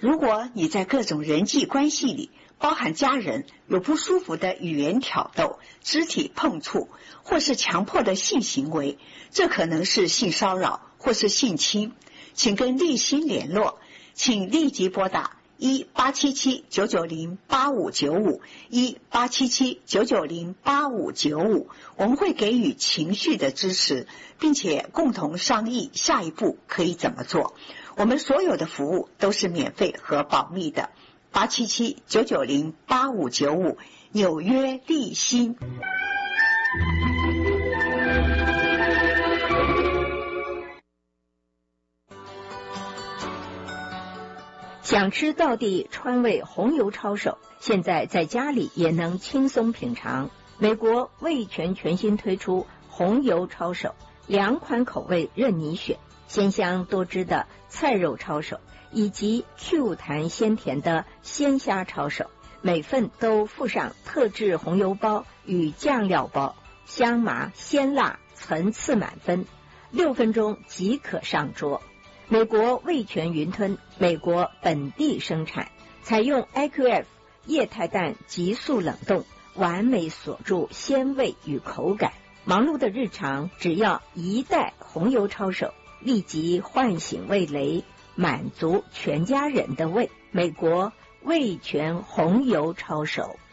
如果你在各种人际关系里，包含家人，有不舒服的语言挑逗、肢体碰触，或是强迫的性行为，这可能是性骚扰或是性侵，请跟立新联络，请立即拨打1877-990-8595 1877-990-8595，我们会给予情绪的支持，并且共同商议下一步可以怎么做。我们所有的服务都是免费和保密的。877-990-8595，纽约立新。 想吃道地川味红油抄手，现在在家里也能轻松品尝。美国味全全新推出红油抄手，2款口味任你选，鲜香多汁的菜肉抄手，以及 Q 弹鲜甜的鲜虾抄手，每份都附上特制红油包与酱料包，香麻鲜辣层次满分，6分钟即可上桌。美国味全云吞，美国本地生产，采用 IQF 液态氮急速冷冻，完美锁住鲜味与口感。忙碌的日常，只要1袋红油抄手，立即唤醒味蕾，满足全家人的胃。美国味全红油抄手。